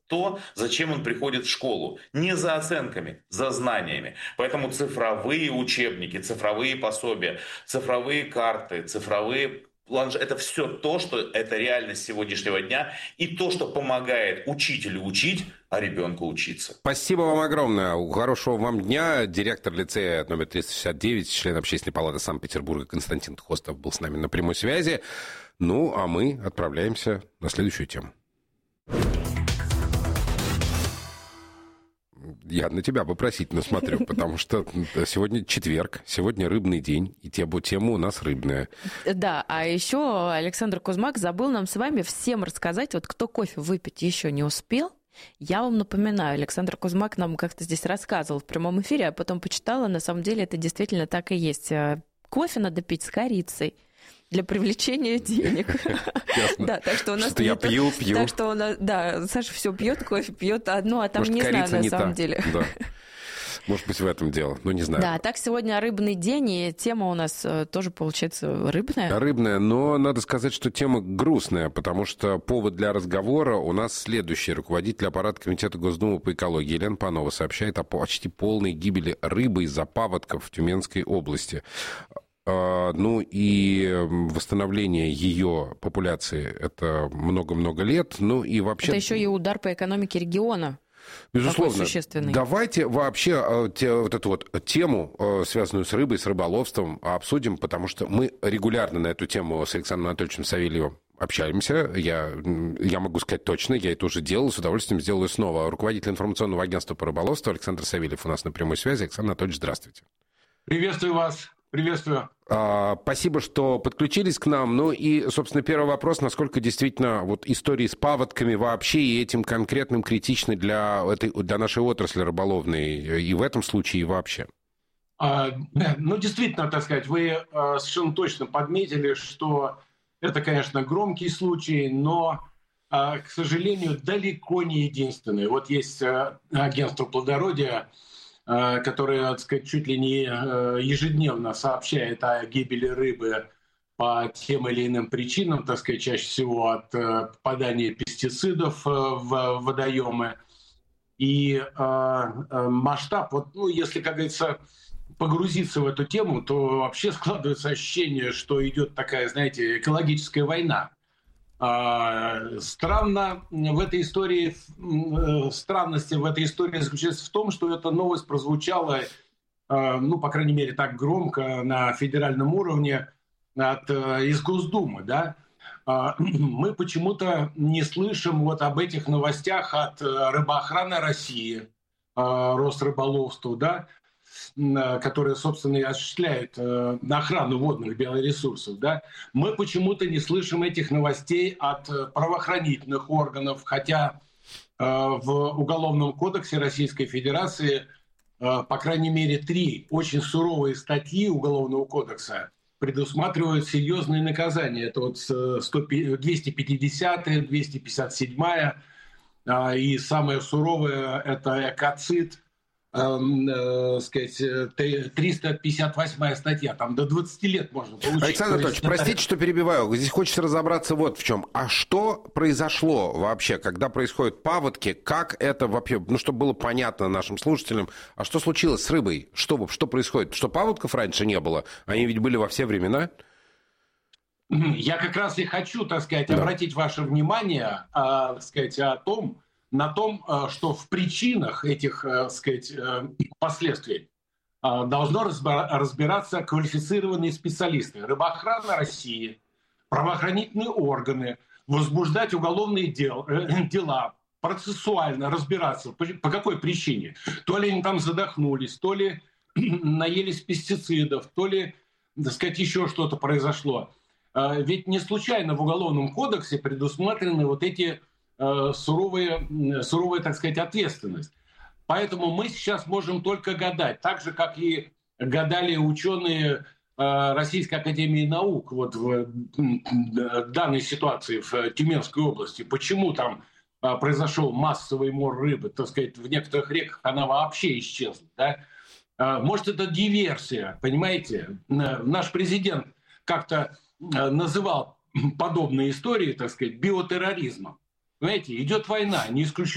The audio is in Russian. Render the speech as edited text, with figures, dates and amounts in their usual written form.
то, зачем он приходит в школу. Не за оценками, за знаниями. Поэтому цифровые учебники, цифровые пособия, цифровые карты, цифровые планшеты — это все то, что это реальность сегодняшнего дня и то, что помогает учителю учить, а ребенку учиться. Спасибо вам огромное. Хорошего вам дня. Директор лицея номер 369, член Общественной палаты Санкт-Петербурга Константин Хостов был с нами на прямой связи. Ну, а мы отправляемся на следующую тему. Я на тебя вопросительно смотрю, потому что сегодня четверг, сегодня рыбный день, и тема у нас рыбная. Да, а еще Александр Кузмак забыл нам с вами всем рассказать, вот кто кофе выпить еще не успел. Я вам напоминаю, Александр Кузмак нам как-то здесь рассказывал в прямом эфире, а потом почитала, на самом деле это действительно так и есть. Кофе надо пить с корицей для привлечения денег. Да, так что у нас... Я пью. Так что у нас, да, Саша все пьет, кофе пьет одно, а там может, не знаю на самом деле. Да. Может быть, в этом дело, но не знаю. Да, так сегодня рыбный день, и тема у нас тоже, получается, рыбная. Рыбная, но надо сказать, что тема грустная, потому что повод для разговора у нас следующий. Руководитель аппарата Комитета Госдумы по экологии Елена Панова сообщает о почти полной гибели рыбы из-за паводков в Тюменской области. Ну и восстановление ее популяции — это много-много лет. Ну и вообще... Это еще и удар по экономике региона. Безусловно. Давайте вообще вот эту вот тему, связанную с рыбой, с рыболовством, обсудим, потому что мы регулярно на эту тему с Александром Анатольевичем Савельевым общаемся. Я могу сказать точно, я это уже делал, с удовольствием сделаю снова. Руководитель информационного агентства по рыболовству Александр Савельев у нас на прямой связи. Александр Анатольевич, здравствуйте. Приветствую вас. Приветствую. Спасибо, что подключились к нам. Ну и, собственно, первый вопрос, насколько действительно вот истории с паводками вообще и этим конкретным критичны для нашей отрасли рыболовной и в этом случае, и вообще? Ну, действительно, так сказать, вы совершенно точно подметили, что это, конечно, громкий случай, но, к сожалению, далеко не единственный. Вот есть агентство плодородия, которая, так сказать, чуть ли не ежедневно сообщает о гибели рыбы по тем или иным причинам, так сказать, чаще всего от попадания пестицидов в водоемы. И масштаб, вот, ну, если, как говорится, погрузиться в эту тему, то вообще складывается ощущение, что идет такая, знаете, экологическая война. Странности в этой истории заключается в том, что эта новость прозвучала, ну, по крайней мере, так громко на федеральном уровне из Госдумы, да. Мы почему-то не слышим вот об этих новостях от Рыбоохраны России, Росрыболовства, да, которая, собственно, и осуществляет охрану водных биоресурсов, да, мы почему-то не слышим этих новостей от правоохранительных органов, хотя в Уголовном кодексе Российской Федерации, по крайней мере, 3 очень суровые статьи Уголовного кодекса предусматривают серьезные наказания. Это вот 250-я, 257-я, и самое суровое – это экоцид, сказать, 358 статья, там до 20 лет можно получить. Александр Анатольевич, простите, что перебиваю. Здесь хочется разобраться вот в чем. А что произошло вообще, когда происходят паводки? Как это вообще, ну, чтобы было понятно нашим слушателям, а что случилось с рыбой? Что происходит? Что паводков раньше не было? Они ведь были во все времена? Я как раз и хочу, так сказать, обратить ваше внимание, так сказать, на том, что в причинах этих, сказать, последствий должно разбираться квалифицированные специалисты. Рыбоохрана России, правоохранительные органы, возбуждать уголовные дела, процессуально разбираться, по какой причине. То ли они там задохнулись, то ли наелись пестицидов, то ли, так сказать, еще что-то произошло. Ведь не случайно в Уголовном кодексе предусмотрены вот эти суровая, так сказать, ответственность. Поэтому мы сейчас можем только гадать, так же, как и гадали ученые Российской академии наук вот в данной ситуации в Тюменской области. Почему там произошел массовый мор рыбы, так сказать, в некоторых реках она вообще исчезла. Да? Может, это диверсия, понимаете? Наш президент как-то называл подобные истории, так сказать, биотерроризмом. Понимаете, идет война, не исключено.